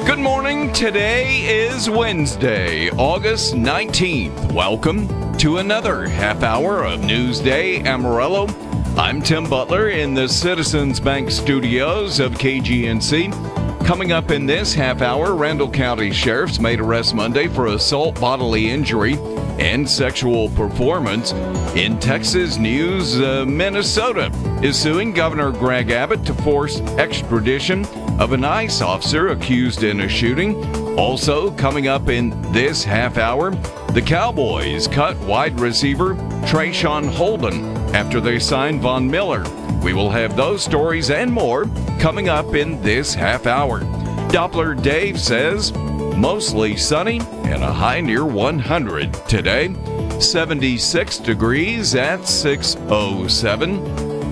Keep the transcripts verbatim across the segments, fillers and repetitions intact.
Good morning. Today is Wednesday, August nineteenth. Welcome to another half hour of Newsday Amarillo. I'm Tim Butler in the Citizens Bank studios of K G N C. Coming up in this half hour, Randall County Sheriff's made arrest Monday for assault, bodily injury, and sexual performance. In Texas news, uh, Minnesota is suing Governor Greg Abbott to force extradition of an ICE officer accused in a shooting. Also coming up in this half hour, the Cowboys cut wide receiver Trayshawn Holden after they signed Von Miller. We will have those stories and more coming up in this half hour. Doppler Dave says mostly sunny and a high near one hundred today. seventy-six degrees at six oh seven.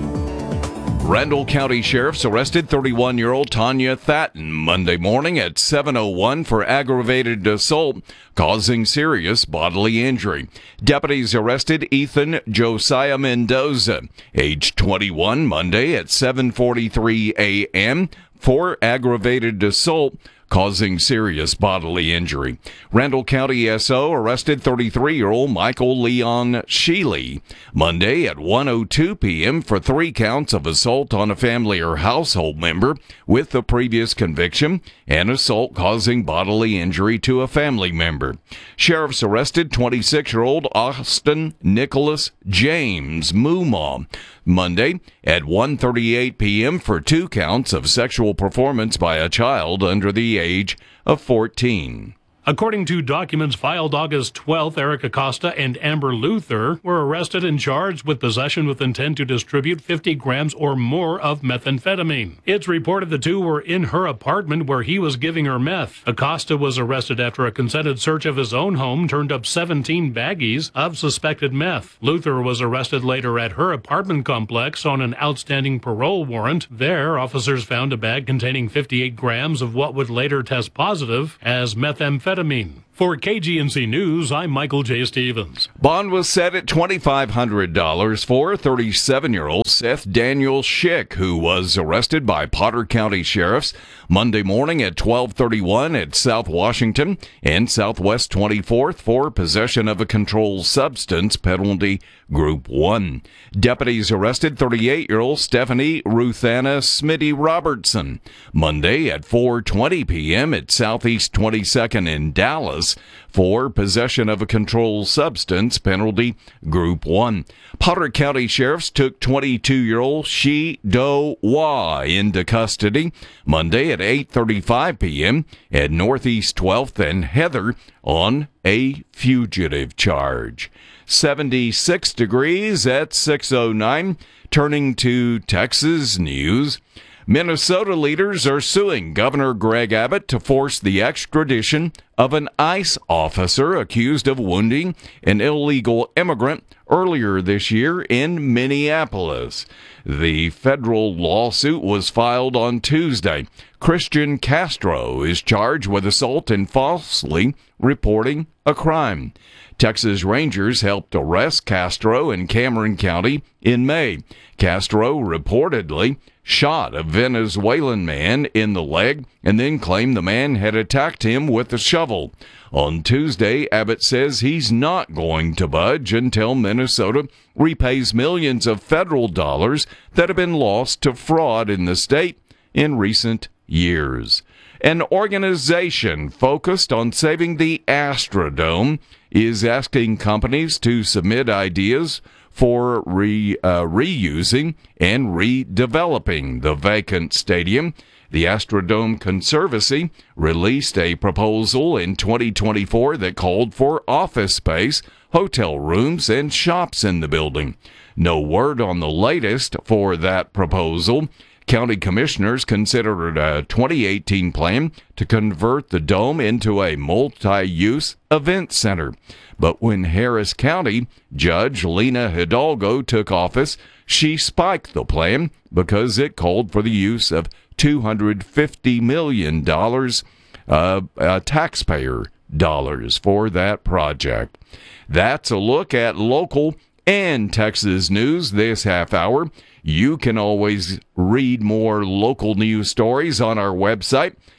Randall County Sheriff's arrested thirty-one-year-old Tanya Thatton Monday morning at seven oh one for aggravated assault causing serious bodily injury. Deputies arrested Ethan Josiah Mendoza, age twenty-one, Monday at seven forty-three a.m. for aggravated assault causing serious bodily injury. Randall County S O arrested thirty-three-year-old Michael Leon Sheely Monday at one oh two p.m. for three counts of assault on a family or household member with a previous conviction and assault causing bodily injury to a family member. Sheriffs arrested twenty-six-year-old Austin Nicholas James Moomaw Monday at one thirty-eight p.m. for two counts of sexual performance by a child under the age of fourteen. According to documents filed August twelfth, Eric Acosta and Amber Luther were arrested and charged with possession with intent to distribute fifty grams or more of methamphetamine. It's reported the two were in her apartment where he was giving her meth. Acosta was arrested after a consented search of his own home turned up seventeen baggies of suspected meth. Luther was arrested later at her apartment complex on an outstanding parole warrant. There, officers found a bag containing fifty-eight grams of what would later test positive as methamphetamine. For K G N C News, I'm Michael J. Stevens. Bond was set at twenty-five hundred dollars for thirty-seven-year-old Seth Daniel Schick, who was arrested by Potter County Sheriffs Monday morning at twelve thirty-one at South Washington and Southwest twenty-fourth for possession of a controlled substance, penalty Group one. Deputies arrested thirty-eight-year-old Stephanie Ruthanna Smitty Robertson Monday at four twenty p.m. at Southeast twenty-second in Dallas for possession of a controlled substance, penalty Group one. Potter County Sheriffs took twenty-two-year-old Shi Do Wah into custody Monday at eight thirty-five p.m. at Northeast twelfth and Heather on a fugitive charge. seventy-six degrees at six oh nine. Turning to Texas news, Minnesota leaders are suing Governor Greg Abbott to force the extradition of an ICE officer accused of wounding an illegal immigrant earlier this year in Minneapolis. The federal lawsuit was filed on Tuesday. Christian Castro is charged with assault and falsely reporting a crime. Texas Rangers helped arrest Castro in Cameron County in May. Castro reportedly shot a Venezuelan man in the leg and then claimed the man had attacked him with a shovel. On Tuesday, Abbott says he's not going to budge until Minnesota repays millions of federal dollars that have been lost to fraud in the state in recent years. An organization focused on saving the Astrodome is asking companies to submit ideas for re, uh, reusing and redeveloping the vacant stadium. The Astrodome Conservancy released a proposal in twenty twenty-four that called for office space, hotel rooms, and shops in the building. No word on the latest for that proposal. County commissioners considered a twenty eighteen plan to convert the dome into a multi-use event center. But when Harris County Judge Lena Hidalgo took office, she spiked the plan because it called for the use of two hundred fifty million dollars uh, uh, taxpayer dollars for that project. That's a look at local and Texas news this half hour. You can always read more local news stories on our website,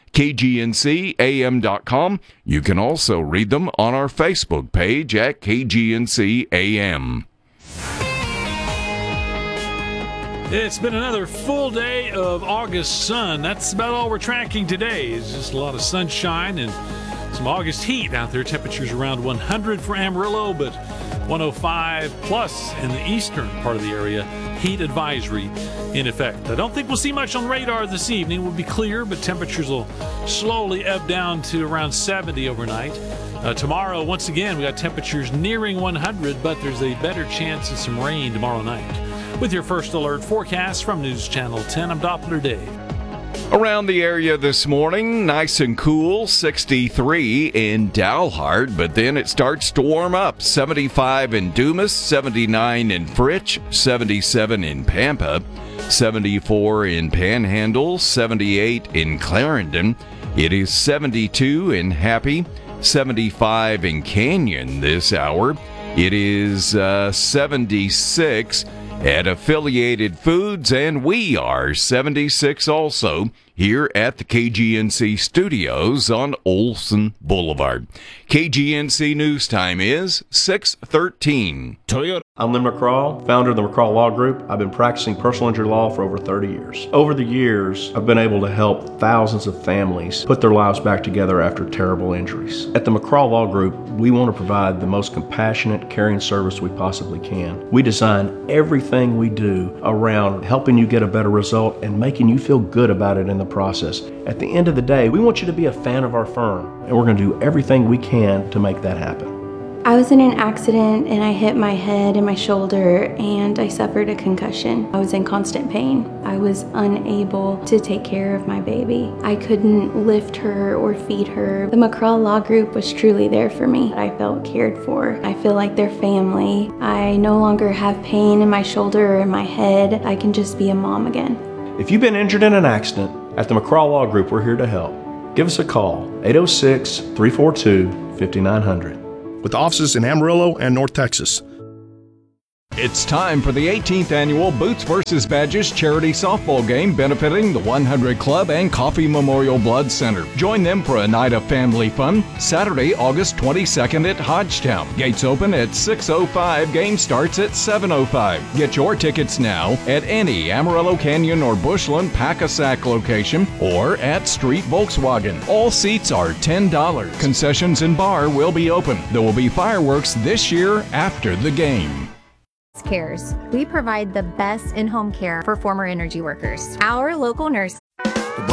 K G N C A M dot com. You can also read them on our Facebook page at K G N C A M. It's been another full day of August sun. That's about all we're tracking today. It's just a lot of sunshine and some August heat out there. Temperatures around one hundred for Amarillo, but one oh five plus in the eastern part of the area. Heat advisory in effect. I don't think we'll see much on radar this evening. We'll be clear, but temperatures will slowly ebb down to around seventy overnight. Uh, tomorrow, once again, we got temperatures nearing one hundred, but there's a better chance of some rain tomorrow night. With your first alert forecast from News Channel ten, I'm Doppler Dave. Around the area this morning, nice and cool, sixty-three in Dalhart, but then it starts to warm up. seventy-five in Dumas, seventy-nine in Fritch, seventy-seven in Pampa, seventy-four in Panhandle, seventy-eight in Clarendon. It is seventy-two in Happy, seventy-five in Canyon this hour. It is uh, seventy-six at Affiliated Foods, and we are seventy-six also here at the K G N C studios on Olson Boulevard. K G N C News Time is six thirteen. Toyota. I'm Lynn McCraw, founder of the McCraw Law Group. I've been practicing personal injury law for over thirty years. Over the years, I've been able to help thousands of families put their lives back together after terrible injuries. At the McCraw Law Group, we want to provide the most compassionate, caring service we possibly can. We design everything we do around helping you get a better result and making you feel good about it in the process. At the end of the day, we want you to be a fan of our firm, and we're going to do everything we can to make that happen. I was in an accident and I hit my head and my shoulder and I suffered a concussion. I was in constant pain. I was unable to take care of my baby. I couldn't lift her or feed her. The McCraw Law Group was truly there for me. I felt cared for. I feel like they're family. I no longer have pain in my shoulder or in my head. I can just be a mom again. If you've been injured in an accident, at the McCraw Law Group, we're here to help. Give us a call, eight oh six, three four two, five nine zero zero. With offices in Amarillo and North Texas. It's time for the eighteenth annual Boots versus Badges charity softball game benefiting the one hundred Club and Coffee Memorial Blood Center. Join them for a night of family fun Saturday, August twenty-second at Hodgetown. Gates open at six oh five. Game starts at seven oh five. Get your tickets now at any Amarillo Canyon or Bushland Pack-A-Sack location or at Street Volkswagen. All seats are ten dollars. Concessions and bar will be open. There will be fireworks this year after the game. Cares. We provide the best in-home care for former energy workers. Our local nurse